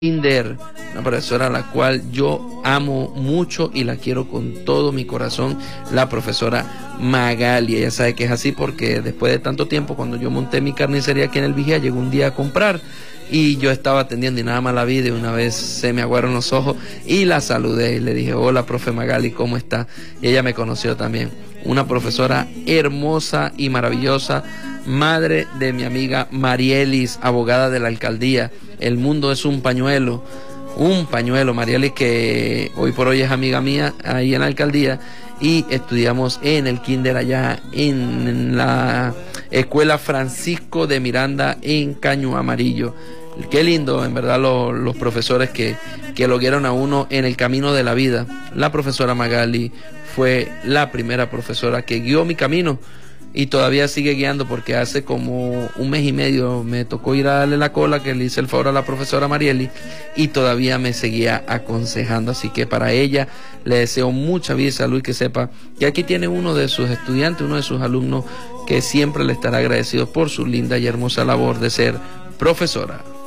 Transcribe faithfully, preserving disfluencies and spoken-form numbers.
Kinder, una profesora a la cual yo amo mucho y la quiero con todo mi corazón, la profesora Magali. Ella sabe que es así porque después de tanto tiempo, cuando yo monté mi carnicería aquí en el Vigía, llegó un día a comprar y yo estaba atendiendo y nada más la vi, de una vez se me aguaron los ojos y la saludé y le dije: hola, profe Magali, ¿cómo está? Y ella me conoció también. Una profesora hermosa y maravillosa, madre de mi amiga Marielis, abogada de la alcaldía. El mundo es un pañuelo, un pañuelo. Marielis, que hoy por hoy es amiga mía ahí en la alcaldía, y estudiamos en el kinder allá en la escuela Francisco de Miranda en Caño Amarillo. Qué lindo, en verdad, los, los profesores que, que lo guiaron a uno en el camino de la vida. La profesora Magali fue la primera profesora que guió mi camino y todavía sigue guiando, porque hace como un mes y medio me tocó ir a darle la cola, que le hice el favor a la profesora Marieli, y todavía me seguía aconsejando. Así que para ella le deseo mucha vida y salud, y que sepa que aquí tiene uno de sus estudiantes, uno de sus alumnos, que siempre le estará agradecido por su linda y hermosa labor de ser profesora.